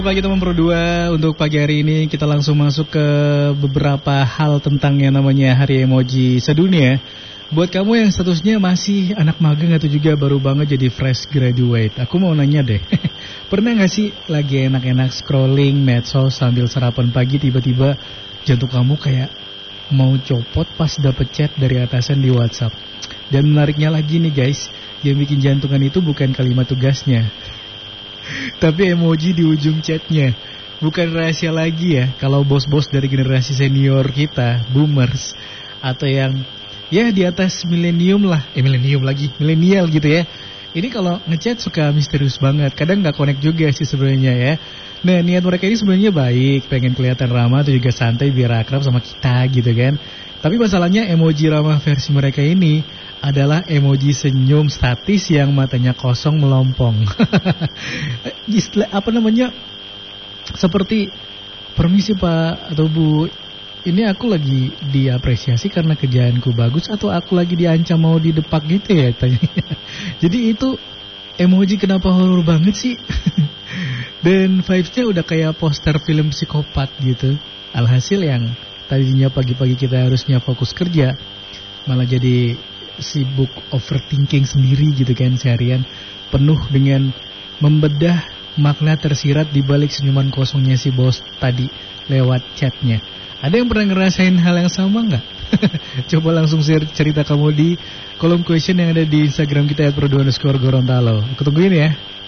Pagi teman Pro 2, untuk pagi hari ini kita langsung masuk ke beberapa hal tentang yang namanya Hari Emoji Sedunia. Buat kamu yang statusnya masih anak magang atau juga baru banget jadi fresh graduate, aku mau nanya deh, pernah gak sih lagi enak-enak scrolling medsos sambil sarapan pagi, tiba-tiba jantung kamu kayak mau copot pas dapet chat dari atasan di WhatsApp? Dan menariknya lagi nih guys, yang bikin jantungan itu bukan kalimat tugasnya, tapi emoji di ujung chatnya. Bukan rahasia lagi ya, kalau bos-bos dari generasi senior kita, boomers, atau yang ya di atas milenium gitu ya. Ini kalau ngechat suka misterius banget, kadang gak connect juga sih sebenarnya ya. Nah, niat mereka ini sebenarnya baik, pengen kelihatan ramah atau juga santai biar akrab sama kita gitu kan. Tapi masalahnya emoji ramah versi mereka ini adalah emoji senyum statis yang matanya kosong melompong. Seperti permisi Pak atau Bu, ini aku lagi diapresiasi karena kerjaanku bagus atau aku lagi diancam mau didepak gitu ya tanyanya. Jadi itu emoji kenapa horor banget sih? Dan vibesnya udah kayak poster film psikopat gitu. Alhasil yang tadinya pagi-pagi kita harusnya fokus kerja, malah jadi sibuk overthinking sendiri gitu kan seharian, penuh dengan membedah makna tersirat di balik senyuman kosongnya si bos tadi lewat chatnya. Ada yang pernah ngerasain hal yang sama nggak? Coba langsung share cerita kamu di kolom question yang ada di Instagram kita @pro2_gorontalo. Aku tungguin ya.